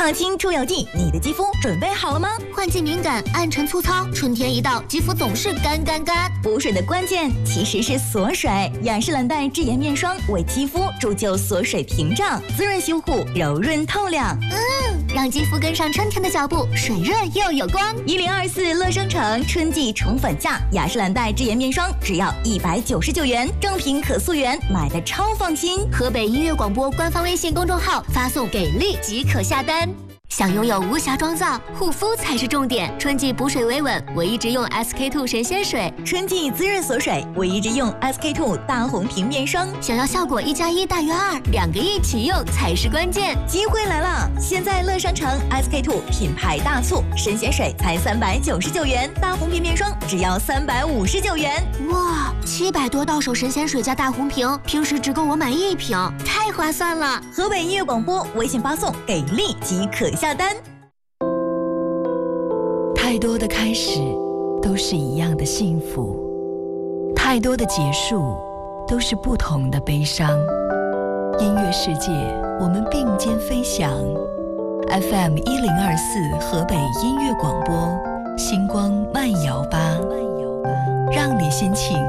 抗菌除油剂，你的肌肤准备好了吗？ 换季敏感、暗沉粗糙，春天一到，肌肤总是干。 补水的关键其实是锁水，雅诗兰黛智颜面霜为肌肤铸就锁水屏障，滋润修护，柔润透亮。 让肌肤跟上春天的脚步，水润又有光。 1024乐生城春季宠粉价，雅诗兰黛智颜面霜只要199元，正品可溯源，买的超放心。 河北音乐广播官方微信公众号发送给力即可下单。想拥有无瑕妆造，护肤才是重点。春季补水维稳，我一直用 SK2 神仙水； 春季滋润锁水，我一直用 SK2 大红瓶面霜。 想要效果1+1大于2，2个一起用才是关键。 机会来了！现在乐商城 SK2 品牌大促，神仙水才399元，大红瓶面霜只要359元。 哇，700多到手神仙水加大红瓶，平时只够我买1瓶，太划算了！ 河北音乐广播微信发送给力即可下单。 太多的开始都是一样的幸福，太多的结束都是不同的悲伤。音乐世界，我们并肩飞翔。FM 1024河北音乐广播，星光慢摇吧，让你心情